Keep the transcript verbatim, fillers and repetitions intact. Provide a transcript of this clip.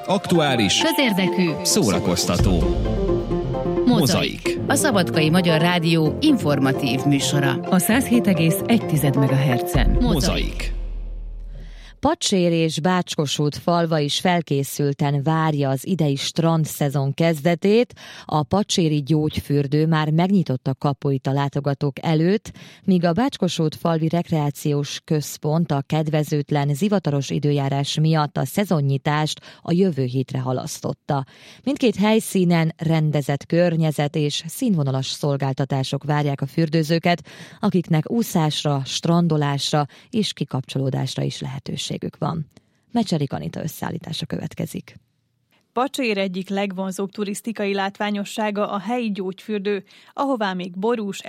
Aktuális, közérdekű, szórakoztató. Mozaik. A Szabadkai Magyar Rádió informatív műsora. A száz hét egész egy megahertzen. Mozaik. Pacsér és Bácskosút falva is felkészülten várja az idei strandszezon kezdetét. A pacséri gyógyfürdő már megnyitotta kapuit a látogatók előtt, míg a Bácskosút falvi rekreációs központ a kedvezőtlen zivataros időjárás miatt a szezonnyitást a jövő hétre halasztotta. Mindkét helyszínen rendezett környezet és színvonalas szolgáltatások várják a fürdőzőket, akiknek úszásra, strandolásra és kikapcsolódásra is lehetőség van. Mecserik Anita összeállítása következik. Pacsér egyik legvonzóbb turisztikai látványossága a helyi gyógyfürdő, ahová még borús,